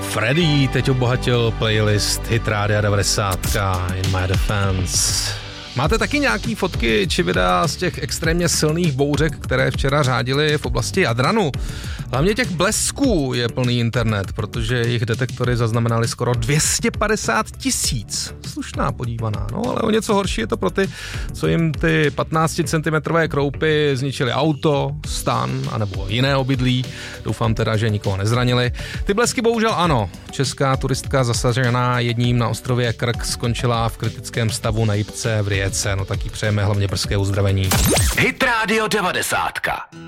Freddy teď obohatil playlist Hit Rádia 90 In My Defense. Máte taky nějaký fotky či videa z těch extrémně silných bouřek, které včera řádily v oblasti Jadranu? Hlavně těch blesků je plný internet, protože jejich detektory zaznamenaly skoro 250 000. Slušná podívaná, no ale o něco horší je to pro ty, co jim ty 15 cm kroupy zničily auto, stan anebo jiné obydlí. Doufám teda, že nikoho nezranili. Ty blesky bohužel ano. Česká turistka zasažená jedním na ostrově Krk skončila v kritickém stavu na jipce v Rijece. No tak jí přejeme hlavně brzké uzdravení. Hit Radio 90.